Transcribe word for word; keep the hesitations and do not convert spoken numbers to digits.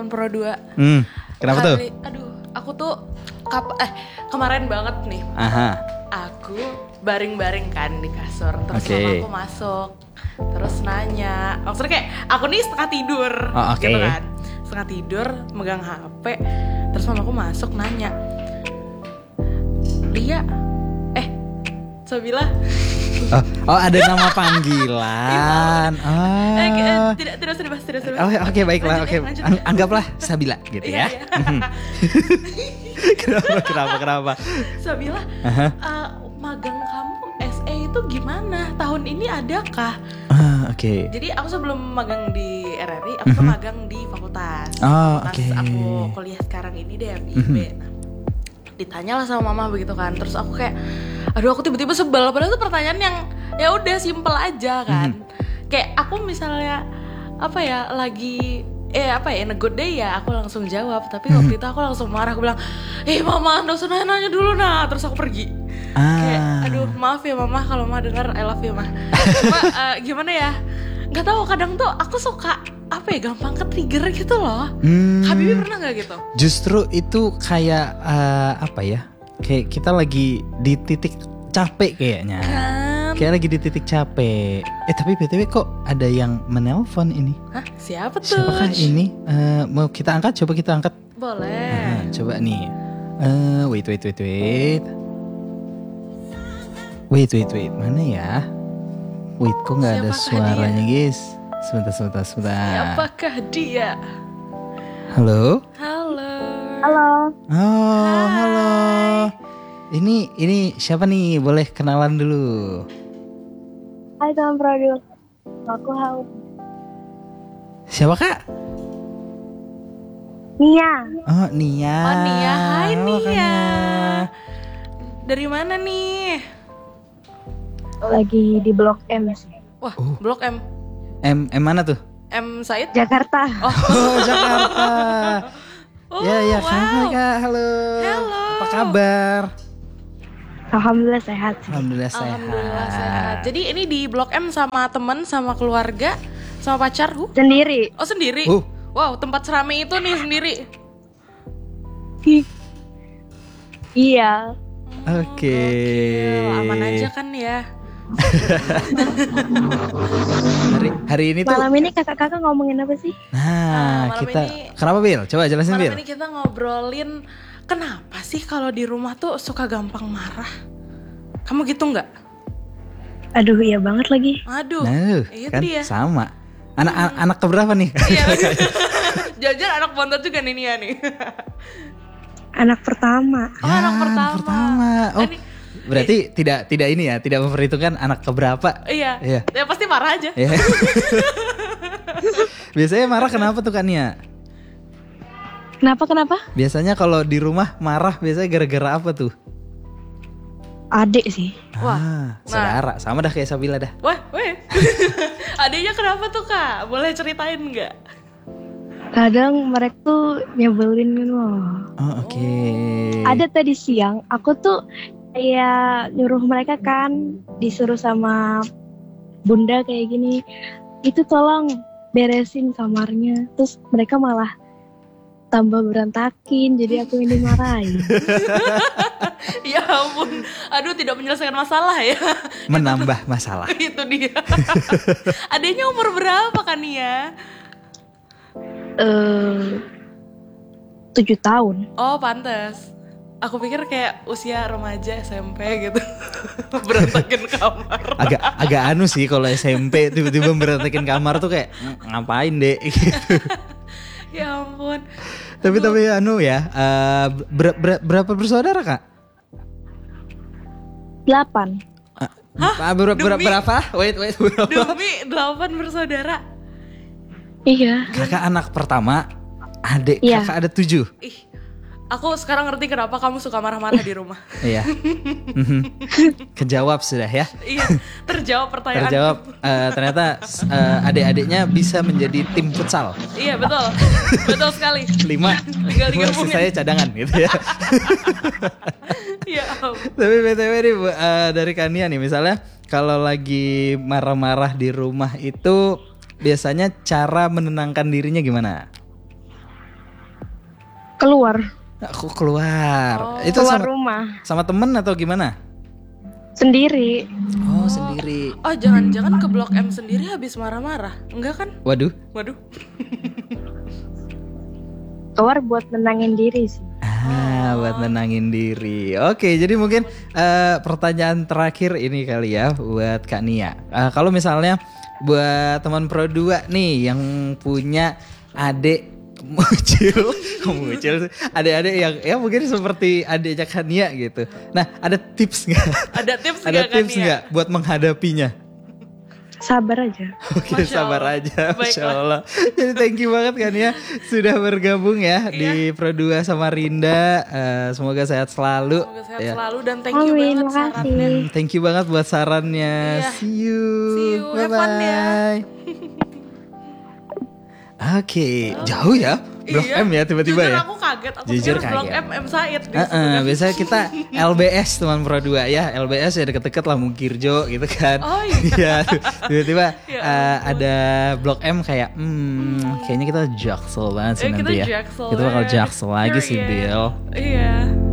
kenalan Pro dua. Hmm, kenapa tuh? Aduh, aku tuh kap eh kemarin banget nih. Aha. Aku baring-baring kan di kasur, terus okay. mamaku masuk, terus nanya. Maksudnya kayak aku nih setengah tidur, oh, okay. gitu kan. Setengah tidur, megang H P, terus mamaku masuk nanya, Lia, eh, Sabila. Oh, oh ada nama panggilan. Oh. Eh, eh, tidak tidak usah dibahas, tidak usah dibahas. Oh, oke okay, baiklah, oke. Okay. Ya, An- anggaplah Sabila gitu ya. Iya, iya. kenapa kenapa kenapa? Sabila, uh-huh. uh, magang kamu S E itu gimana? Tahun ini adakah? Ah, oke. Okay. Jadi aku sebelum magang di R R I, aku tuh uh-huh. magang di fakultas. Oh, Pas okay. aku kuliah sekarang ini D M I B. Uh-huh. Nah, ditanyalah sama mama begitu kan. Terus aku kayak, aduh aku tiba-tiba sebel. Padahal itu pertanyaan yang ya udah simple aja kan. Uh-huh. Kayak aku misalnya apa ya lagi eh apa ya in a good day ya aku langsung jawab. Tapi uh-huh. waktu itu aku langsung marah. Aku bilang, eh mama nggak usah nanya dulu nah. Terus aku pergi. Ah. Kayak aduh maaf ya mama kalau mama dengar I love you mah. Cuma uh, gimana ya? Nggak tahu kadang tuh aku suka apa ya gampang ke trigger gitu loh. Hmm. Habibie pernah nggak gitu? Justru itu kayak uh, apa ya? Kayak kita lagi di titik capek kayaknya. Kan? Kayak lagi di titik capek. Eh tapi B T W kok ada yang menelpon ini? Hah? Siapa tuh? Siapakah ini? Uh, mau kita angkat? Coba kita angkat. Boleh. Nah, coba nih. Uh, wait wait wait wait. Wait wait wait. Mana ya? Wait kok nggak ada suaranya dia? Guys? Sebentar sebentar sebentar. Siapakah dia? Halo. Halo. Halo. Oh Hai. halo. Ini ini siapa nih? Boleh kenalan dulu. Hai teman Produk. Aku Hawa. Siapa kak? Nia. Oh Nia. Oh Nia. Hai Halo, Nia. Nia. Dari mana nih? Lagi di Blok M sih. Wah, uh. Blok M. M M mana tuh? M Said? Jakarta. Oh, oh Jakarta. Oh, ya ya wow. Hai kak, halo. Halo. Apa kabar? Alhamdulillah sehat sih. Alhamdulillah sehat. Alhamdulillah sehat. Jadi ini di Blok M sama teman, sama keluarga, sama pacar? Uh. Sendiri. Oh sendiri? Uh. Wow, tempat serame itu nih sendiri? Iya. Oke. Okay. Okay. Aman aja kan ya? hari, hari ini tuh malam ini kakak-kakak ngomongin apa sih? Nah, nah kita ini, kenapa Bil? Coba jelasin Bil. Malam ini kita ngobrolin kenapa sih kalau di rumah tuh suka gampang marah? Kamu gitu nggak? Aduh iya banget lagi. Aduh, nah, itu kan dia. Sama. Anak hmm. anak keberapa nih? Iya. Jajar anak bontot juga nih Nia nih. Anak pertama. Oh ya, anak pertama. pertama. Oh. Ini, berarti eh. tidak tidak ini ya, tidak memperhitungkan anak keberapa. Iya. Iya. Ya pasti marah aja. Iya. Biasanya marah kenapa tuh kan Nia? Kenapa kenapa? Biasanya kalau di rumah marah biasanya gara-gara apa tuh? Adik sih. Wah. Ah, saudara, nah. Sama dah kayak Sabila dah. Wah, weh. Adiknya kenapa tuh Kak? Boleh ceritain nggak? Kadang mereka tuh nyebelin gitu loh. Oh, oke. Okay. Ada tadi siang, aku tuh kayak nyuruh mereka kan, disuruh sama bunda kayak gini, itu tolong beresin kamarnya. Terus mereka malah tambah berantakin, jadi aku yang dimarahin. Ya ampun, aduh tidak menyelesaikan masalah ya. Menambah masalah. Itu dia. Adanya umur berapa kan ya? Uh, tujuh tahun. Oh pantes. Aku pikir kayak usia remaja S M P gitu. Berantakin kamar. Agak agak anu sih kalau S M P tiba-tiba berantakin kamar tuh kayak ngapain deh gitu. Ya ampun. Tapi Aduh. tapi anu ya, uh, ber, ber, berapa bersaudara Kak? Delapan. Hah? Ber, ber, berapa? Wait wait berapa? Demi delapan bersaudara. Iya. Kakak anak pertama, adik iya. Kakak ada tujuh. Ih, aku sekarang ngerti kenapa kamu suka marah-marah di rumah. Iya. Kejawab sudah ya. Iya, terjawab pertanyaan. Terjawab. Uh, ternyata uh, adik-adiknya bisa menjadi tim futsal. Iya betul, betul sekali. Lima. Tinggal digabungin. Saya cadangan gitu ya. Iya. Tapi B T W nih uh, dari Kania nih, misalnya kalau lagi marah-marah di rumah itu biasanya cara menenangkan dirinya gimana? Keluar, Aku keluar. Oh. Itu keluar sama rumah sama temen atau gimana? sendiri. Oh, sendiri. Oh jangan-jangan ke Blok M sendiri habis marah-marah? Enggak kan? Waduh. Waduh. Keluar buat menangin diri sih. Ah, buat nenangin diri. Oke, jadi mungkin eh, pertanyaan terakhir ini kali ya buat Kak Nia. Eh, kalau misalnya buat teman Pro dua nih yang punya adik mucil, mucil sih, adik-adik yang ya mungkin seperti adiknya Kak Nia gitu. Nah, ada tips nggak? Ada tips Ada nggak, Kak tips Nia? nggak buat menghadapinya? Sabar aja. Oke, Masya sabar Allah. aja, Masya Baiklah. Allah. Jadi thank you banget kan ya sudah bergabung ya di Pro dua sama Rinda. Eh, semoga sehat selalu. Semoga sehat ya. selalu dan thank you Amin, banget makasih. sarannya. Hmm, thank you banget buat sarannya. Iya. See you. See you. Bye Have fun ya. bye. Oke, jauh ya. Blok Iya. M ya tiba-tiba Jujur ya. aku kaget, aku Jujur pikir Blok kaget. M, M Said di Heeh, situ kan. biasanya kita L B S teman Pro dua ya. L B S ya deket-deket lah Mungkirjo gitu kan. Oh, iya. Iya, tiba-tiba Ya eh, ampun. ada Blok M kayak hmm, kayaknya kita jaksel banget sih Eh, nanti kita ya. jaksel Kita bakal ya. jaksel lagi sih Period. Bill. Iya.